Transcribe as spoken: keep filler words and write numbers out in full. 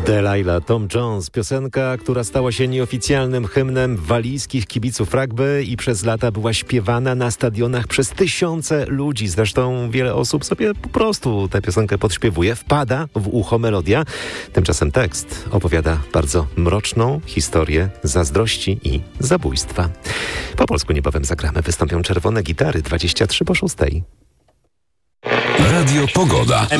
Delilah, Tom Jones, piosenka, która stała się nieoficjalnym hymnem walijskich kibiców rugby i przez lata była śpiewana na stadionach przez tysiące ludzi. Zresztą wiele osób sobie po prostu tę piosenkę podśpiewuje, wpada w ucho melodia. Tymczasem tekst opowiada bardzo mroczną historię zazdrości i zabójstwa. Po polsku niebawem zagramy. Wystąpią Czerwone Gitary, dwadzieścia trzy po szóstej. Radio Pogoda.